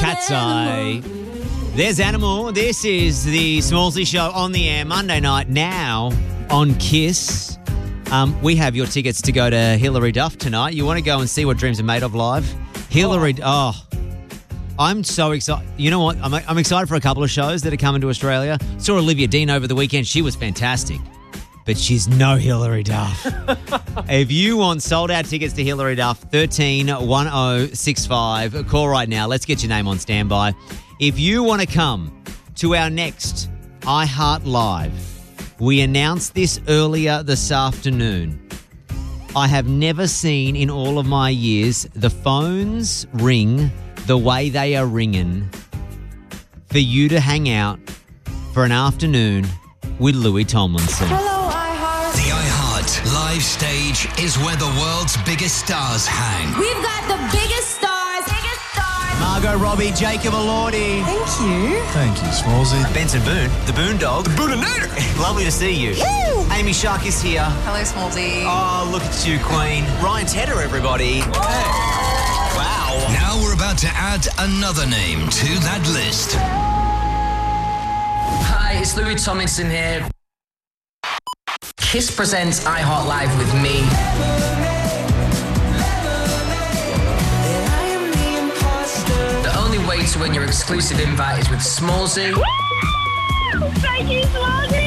Cat's Eye. There's Animal. This is the Smallsy Show on the air Monday night now on Kiss. We have your tickets to go to Hilary Duff tonight. You want to go and see what Dreams Are Made of live? Hilary, I'm so excited. You know what? I'm excited for a couple of shows that are coming to Australia. Saw Olivia Dean over the weekend. She was fantastic. But she's no Hilary Duff. If you want sold-out tickets to Hilary Duff, 131065. Call right now. Let's get your name on standby. If you want to come to our next iHeart Live, we announced this earlier this afternoon. I have never seen in all of my years the phones ring the way they are ringing for you to hang out for an afternoon with Louis Tomlinson. Hello, iHeart. The iHeart Live stage is where the world's biggest stars hang. We've got the biggest stars. Margot Robbie, Jacob Elordi. Thank you. Thank you, Smallsy. Benson Boone, the Boondog. The Booninator. Lovely to see you. Woo! Amy Shark is here. Hello, Smallsy. Oh, look at you, Queen. Ryan Tedder, everybody. Hey. Wow. Now we're about to add another name to that list. Hi, it's Louis Tomlinson here. Kiss presents iHeart Live with me. The only way to win your exclusive invite is with Smallsy. Thank you, Smallsy!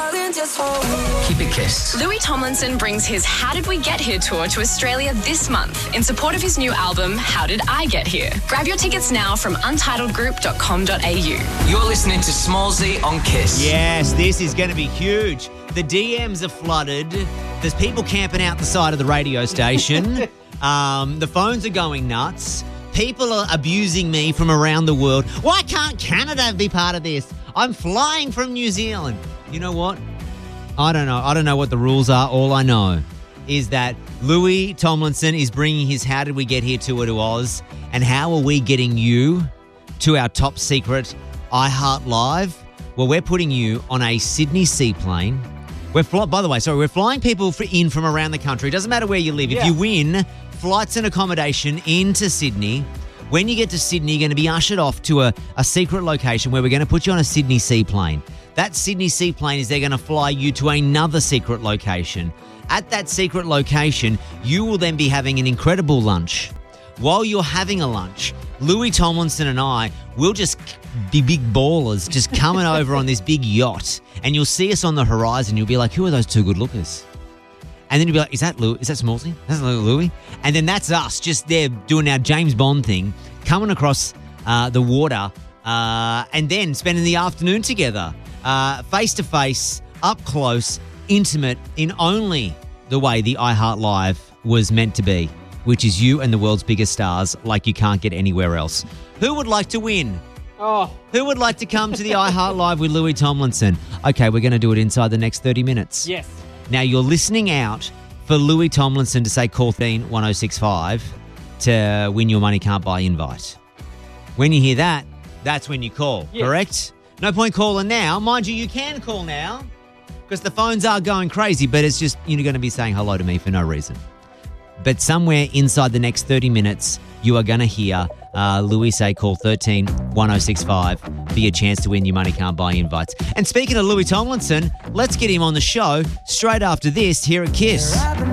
Keep it kissed. Louis Tomlinson brings his How Did We Get Here tour to Australia this month in support of his new album, How Did I Get Here? Grab your tickets now from untitledgroup.com.au. You're listening to Smallsy on Kiss. Yes, this is going to be huge. The DMs are flooded. There's people camping out the side of the radio station. The phones are going nuts. People are abusing me from around the world. Why can't Canada be part of this? I'm flying from New Zealand. You know what? I don't know. I don't know what the rules are. All I know is that Louis Tomlinson is bringing his How Did We Get Here tour to Oz. And how are we getting you to our top secret iHeart Live? Well, we're putting you on a Sydney seaplane. We're flying people in from around the country. It doesn't matter where you live. If you win flights and accommodation into Sydney, when you get to Sydney, you're going to be ushered off to a secret location where we're going to put you on a Sydney seaplane. That Sydney seaplane is they're going to fly you to another secret location. At that secret location, you will then be having an incredible lunch. While you're having a lunch, Louis Tomlinson and I will just be big ballers just coming over on this big yacht, and you'll see us on the horizon. You'll be like, who are those two good lookers? And then you'll be like, is that Louis? Is that Smallsy? That's Louis? And then that's us just there doing our James Bond thing, coming across the water and then spending the afternoon together, face to face, up close, intimate in only the way the iHeart Live was meant to be, which is you and the world's biggest stars like you can't get anywhere else. Who would like to win? Who would like to come to the iHeart Live with Louis Tomlinson? Okay, we're going to do it inside the next 30 minutes. Yes. Now, you're listening out for Louis Tomlinson to say call 1065 to win your Money Can't Buy invite. When you hear that, that's when you call, correct? No point calling now. Mind you can call now because the phones are going crazy, but it's just you're going to be saying hello to me for no reason. But somewhere inside the next 30 minutes, you are going to hear Louis say call 131065 for your chance to win your Money Can't Buy invites. And speaking of Louis Tomlinson, let's get him on the show straight after this here at Kiss.